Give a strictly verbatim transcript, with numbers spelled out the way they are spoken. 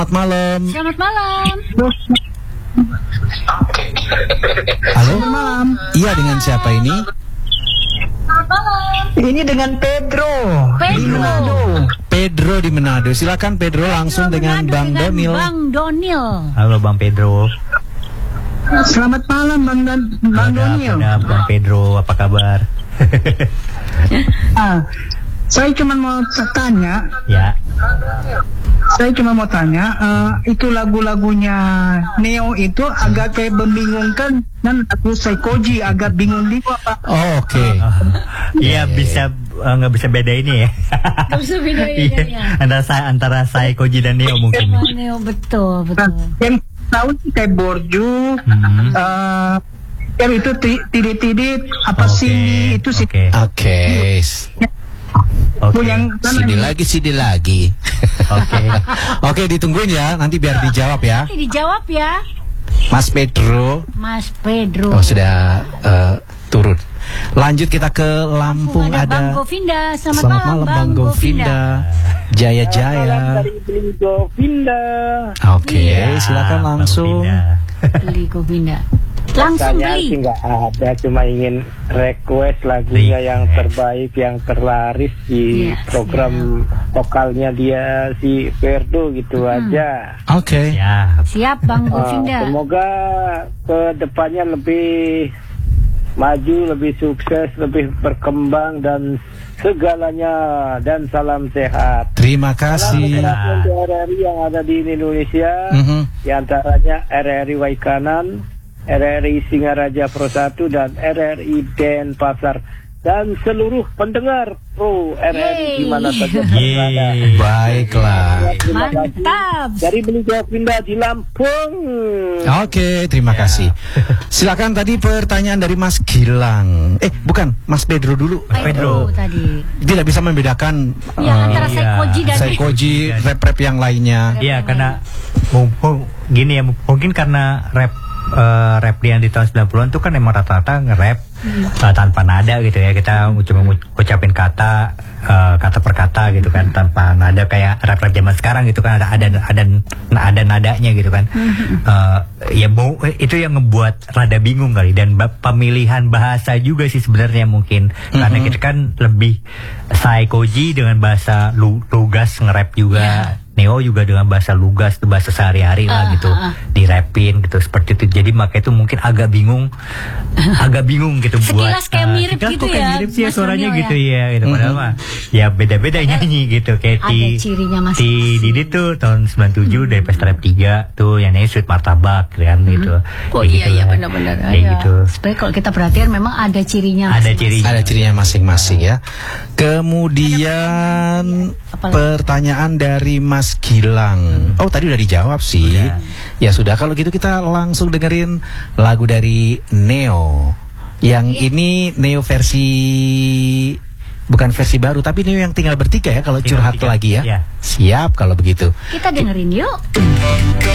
Selamat malam. Selamat malam. Halo. Selamat malam. Iya, dengan siapa ini? Selamat malam. Ini dengan Pedro. Pedro. Di Manado. Pedro di Manado. Silakan Pedro langsung dengan Manado Bang dengan Donil. Bang Donil. Halo Bang Pedro. Selamat malam Bang Dan Bang Ada, Donil. ada Bang Pedro, apa kabar? Ah, saya cuma mau tanya, Ya. saya cuma mau tanya, eh, itu lagu-lagunya Neo itu agak kayak membingungkan dan aku Saikoji agak bingung juga Pak. Oh, oke. Iya bisa eh, nggak bisa beda ini ya. Gak bisa bedain Iya, ya. antara saya antara saya Koji dan Neo mungkin. Neo betul Nah, betul. yang tahu sih kayak Borju, Hmm. eh, yang itu ti- tidit-tidit apa Oke, sih itu sih. Oke. Oke. Oke. Yang Sini lagi, sini lagi. Oke. Oke, ditungguin ya. Nanti biar dijawab ya. Ini dijawab ya, Mas Pedro. Mas Pedro. Oh, sudah eh, turun. Lanjut kita ke Lampung, ada, Bang ada. Govinda. Selamat, Selamat malam Bang Govinda. Jaya Jaya. Dari Beli Govinda. Oke, Ya, silakan Bang langsung. Pindah. Beli Govinda. Langsung Pertanyaan sih beli. nggak ada, cuma ingin request lagunya Request. yang terbaik, yang terlaris di Iya, program vokalnya dia si Ferdo gitu aja. Oke. Ya. Siap Bang Uh, Govinda. semoga ke depannya lebih maju, lebih sukses, lebih berkembang dan segalanya, dan salam sehat. Terima Salam kasih. sehat untuk R R I yang ada di Indonesia, Mhm. di antaranya R R I Waikanan, R R I Singaraja Pro satu, dan R R I Denpasar, dan seluruh pendengar Pro R R I Yeay. di mana saja Yeay. berada. Baiklah. Terima kasih. Mantap. Dari Beli Govinda di Lampung. Oke, terima kasih. Silakan tadi pertanyaan dari Mas Gilang. Eh, bukan, Mas Pedro dulu. Pedro. tadi. Tidak bisa membedakan Ya, eh, antara iya. Saikoji dan Saikoji, rap-rap yang lainnya. Iya, karena mumpung gini ya, mungkin karena rap eh, rap yang di tahun sembilan puluhan itu kan emang rata-rata nge-rap eh, tanpa nada gitu ya. Kita cuma ngucapin kata eh, kata per kata gitu kan, tanpa nada kayak rap-rap zaman sekarang gitu kan, ada ada ada ada nadanya gitu kan. Eh, ya mau itu yang ngebuat rada bingung kali, dan ba- pemilihan bahasa juga sih sebenarnya mungkin karena kita kan lebih Saikoji dengan bahasa lu, lugas nge-rap juga. Neo juga dengan bahasa lugas, tuh bahasa sehari-hari lah Ah, gitu, ah, ah. dirapin gitu seperti itu. Jadi makanya itu mungkin agak bingung, agak bingung gitu buat. Sekilas kayak ah, mirip sekilas gitu kok kayak ya, mirip sih ya Mas suaranya Donil gitu ya. ya, gitu. Padahal mah ya beda-beda nyanyi gitu. Kayak Ada ti cirinya ti masing-masing. Didi tuh tahun sembilan puluh tujuh dari Pesta Rap tiga tuh yang nyanyi Sweet Martabak kan gitu. Oh Kayak iya gitu iya kan. benar-benar. Kayak Iya. gitu. Sebenarnya kalau kita perhatian memang ada cirinya. Ada masing-masing. cirinya. Ada cirinya masing-masing ya. Kemudian Apalagi? pertanyaan dari Mas Gilang. Oh, tadi udah dijawab sih. Udah. Ya sudah, kalau gitu kita langsung dengerin lagu dari Neo. Yang ini Neo versi, bukan versi baru, tapi Neo yang tinggal bertiga ya kalau Tinggal curhat bertiga, lagi ya. ya. Siap kalau begitu. Kita dengerin yuk.